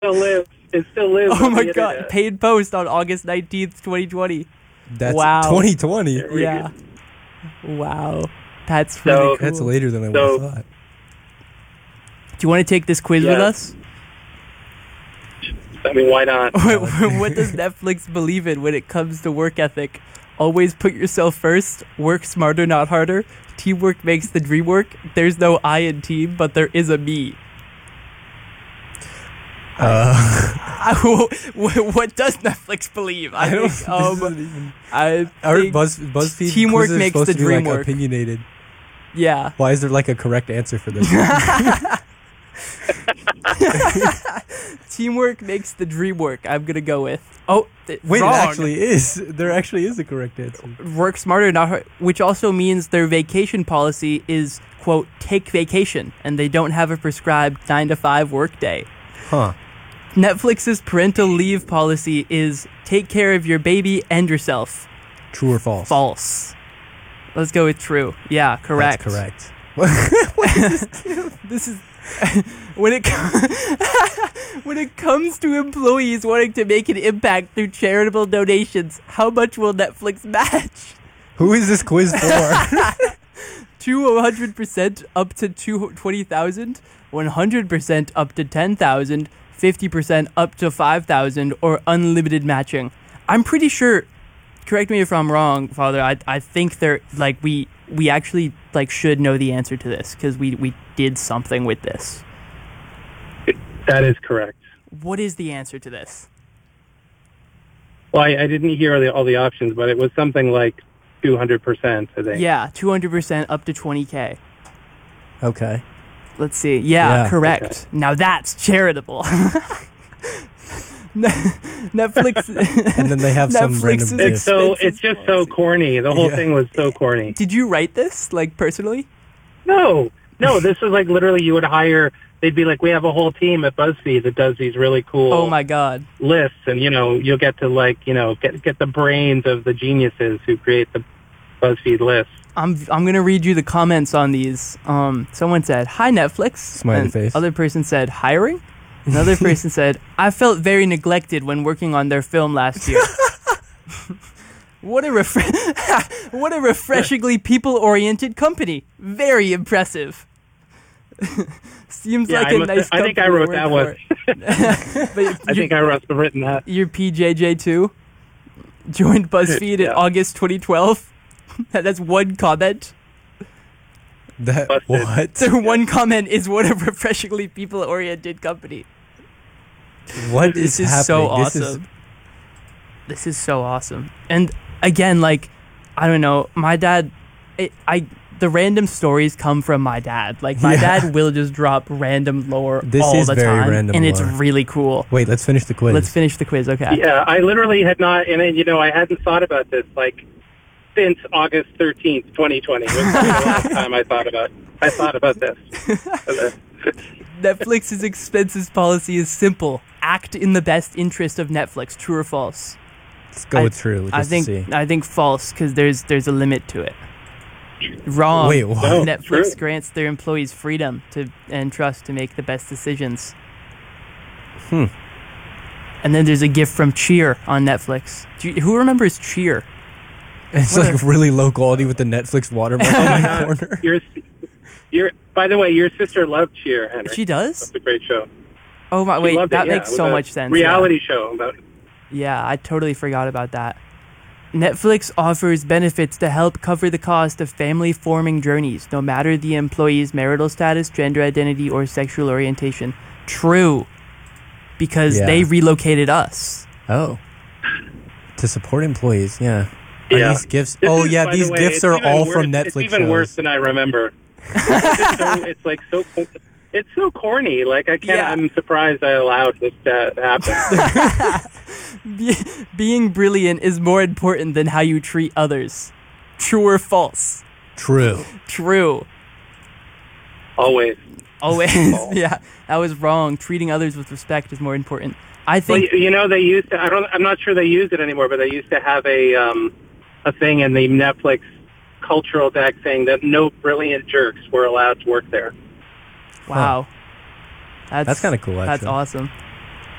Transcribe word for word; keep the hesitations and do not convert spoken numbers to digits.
still lives. It still lives. Oh on my the god! internet. Paid post on August nineteenth, twenty twenty. That's Wow. twenty twenty. Yeah. Wow. That's So- really cool. That's later than I would So- have thought. Do you want to take this quiz with Yeah. us? I mean, why not? What does Netflix believe in when it comes to work ethic? Always put yourself first. Work smarter, not harder. Teamwork makes the dream work. There's no I in team, but there is a me. Uh, What does Netflix believe? I, I don't. think, um, this isn't even, I our think, Buzz, BuzzFeed teamwork quizzes are makes supposed the to be dream like work. opinionated. yeah. Why is there like a correct answer for this? Teamwork makes the dream work. I'm gonna go with. Oh, th- Wait, wrong. it actually is. There actually is a correct answer. Work smarter, not hard, which also means their vacation policy is, quote, take vacation, and they don't have a prescribed nine to five workday. Huh. Netflix's parental leave policy is take care of your baby and yourself. True or false? False. Let's go with true. Yeah, correct. That's correct. This is when it when it comes to employees wanting to make an impact through charitable donations. How much will Netflix match? Who is this quiz for? To one hundred percent up to twenty thousand, one hundred percent up to ten thousand, fifty percent up to five thousand, or unlimited matching. I'm pretty sure, correct me if I'm wrong, Father, I I think they're, like, we we actually, like, should know the answer to this, because we, we did something with this. That is correct. What is the answer to this? Well, I, I didn't hear all the, all the options, but it was something like two hundred percent, I think. Yeah, two hundred percent up to twenty K. Okay. Let's see. Yeah, Yeah. correct. Okay. Now that's charitable. Netflix. And then they have some Netflix random is It's gift. so Expensive it's just so policy. corny. The whole Yeah. thing was so corny. Did you write this, like, personally? No, no, this was like literally you would hire. They'd be like, we have a whole team at BuzzFeed that does these really cool Oh my god. lists, and you know you'll get to like you know get get the brains of the geniuses who create the BuzzFeed lists. I'm I'm gonna read you the comments on these. Um, someone said, "Hi Netflix." Smiley and face. Other person said, "Hiring." Another person said, "I felt very neglected when working on their film last year." What a refre- what a refreshingly people-oriented company. Very impressive. Seems Yeah, like I a must- nice I think company I to wrote work that for. one. But I think I must have written that. You're P J J too. Joined BuzzFeed in Yeah. August twenty twelve. That's one comment. That Busted. what? Their one comment is what a refreshingly people-oriented company. What This is, is so happening? This is- awesome. This is so awesome. And again, like, I don't know, my dad, it, I the random stories come from my dad. Like, my Yeah. dad will just drop random lore This all is the very time, random and it's lore. really cool. Wait, let's finish the quiz. Let's finish the quiz, okay? Yeah, I literally had not, and then, you know, I hadn't thought about this like since August thirteenth, twenty twenty. Was the last time I thought about I thought about this. Netflix's expenses policy is simple: act in the best interest of Netflix. True or false? Let's go I- with true. Just I think to see. I think false, because there's there's a limit to it. Wrong. Wait, what? No. Netflix true. grants their employees freedom to and trust to make the best decisions. Hmm. And then there's a gift from Cheer on Netflix. Do you, who remembers Cheer? It's what like a- really low quality with the Netflix watermark Oh my on the God. corner. Your, your, by the way, your sister loved Cheer, Henry. She does? That's a great show. Oh my! She Wait, loved that it, yeah. makes It was so a much sense. Reality show about Yeah. yeah, I totally forgot about that. Netflix offers benefits to help cover the cost of family forming journeys, no matter the employee's marital status, gender identity, or sexual orientation. True, because Yeah. they relocated us. Oh. To support employees, yeah. Are Yeah. these gifts? This oh is, yeah, by the these way, gifts it's are even all worse- from Netflix It's even shows. worse than I remember. it's, just so, it's like so. It's so corny. Like I can't. Yeah. I'm surprised I allowed this to happen. Be- being brilliant is more important than how you treat others. True or false? True. True. Always. Always. Yeah, that was wrong. Treating others with respect is more important. I Well, think. you, you know, they used to. I don't. I'm not sure they use it anymore, but they used to have a um, a thing in the Netflix cultural deck saying that no brilliant jerks were allowed to work there. Wow. That's, That's kinda cool, That's actually. awesome.